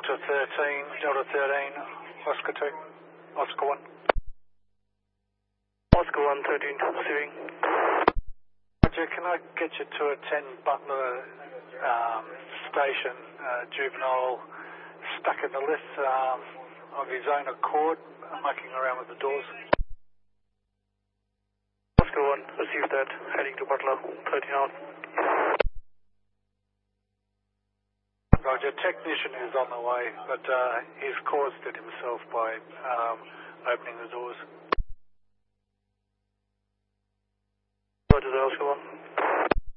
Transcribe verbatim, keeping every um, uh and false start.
Delta thirteen, Delta thirteen, Oscar two, Oscar one. Oscar one, thirteen, receiving. Roger, can I get you to a ten Butler um, station, uh, juvenile stuck in the lift um, of his own accord, mucking around with the doors. Oscar one, received that, heading to Butler, thirteen out. Roger, technician is on the way, but uh, he's caused it himself by um, opening the doors. Roger, Oscar one.